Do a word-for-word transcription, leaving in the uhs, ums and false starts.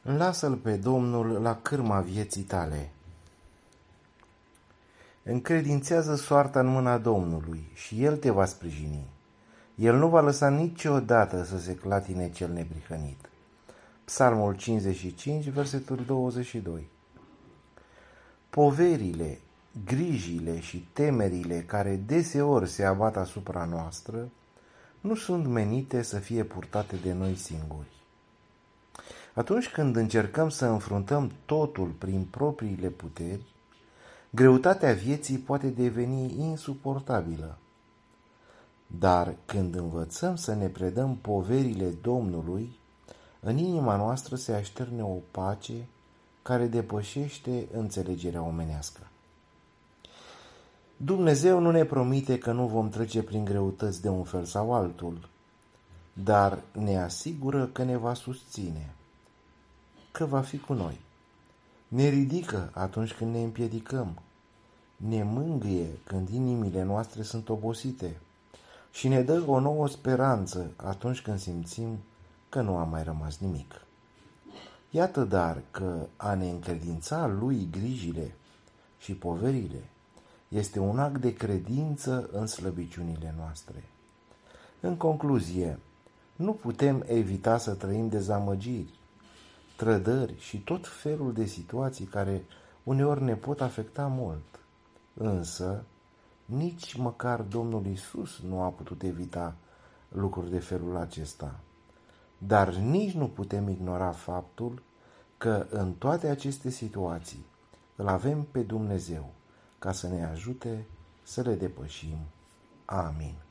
Lasă-L pe Domnul la cârma vieții tale. Încredințează soarta în mâna Domnului și El te va sprijini. El nu va lăsa niciodată să se clatine cel neprihănit. Psalmul cincizeci și cinci, versetul douăzeci și doi. Poverile, grijile și temerile care deseori se abat asupra noastră nu sunt menite să fie purtate de noi singuri. Atunci când încercăm să înfruntăm totul prin propriile puteri, greutatea vieții poate deveni insuportabilă. Dar când învățăm să ne predăm poverile Domnului, în inima noastră se așterne o pace care depășește înțelegerea omenească. Dumnezeu nu ne promite că nu vom trece prin greutăți de un fel sau altul, dar ne asigură că ne va susține, că va fi cu noi. Ne ridică atunci când ne împiedicăm, ne mângâie când inimile noastre sunt obosite și ne dă o nouă speranță atunci când simțim că nu a mai rămas nimic. Iată dar că a ne încredința Lui grijile și poverile este un act de credință în slăbiciunile noastre. În concluzie, nu putem evita să trăim dezamăgiri, trădări și tot felul de situații care uneori ne pot afecta mult. Însă, nici măcar Domnul Iisus nu a putut evita lucruri de felul acesta. Dar nici nu putem ignora faptul că în toate aceste situații îl avem pe Dumnezeu ca să ne ajute să le depășim. Amin.